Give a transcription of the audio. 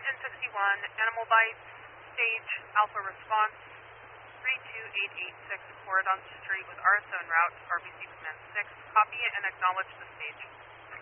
1061, Animal Bite, stage Alpha Response, 32886, Corridon Street with RSO en route, RBC Command 6. Copy and acknowledge the stage.